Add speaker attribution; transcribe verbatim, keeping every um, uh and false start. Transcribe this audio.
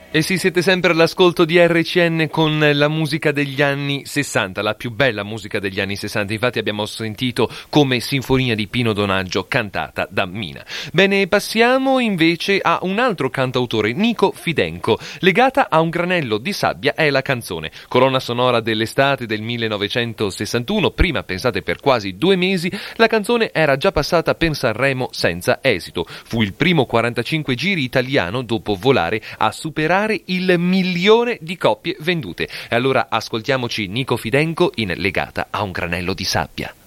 Speaker 1: E sì, siete sempre all'ascolto di R C N con la musica degli anni sessanta, la più bella musica degli anni sessanta. Infatti abbiamo sentito come Sinfonia di Pino Donaggio cantata da Mina. Bene, passiamo invece a un altro cantautore, Nico Fidenco. Legata a un granello di sabbia è la canzone, colonna sonora dell'estate del millenovecentosessantuno. Prima, pensate, per quasi due mesi la canzone era già passata per Sanremo senza esito. Fu il primo quarantacinque giri italiano dopo Volare a superare il milione di copie vendute. E allora ascoltiamoci Nico Fidenco in Legata a un granello di sabbia.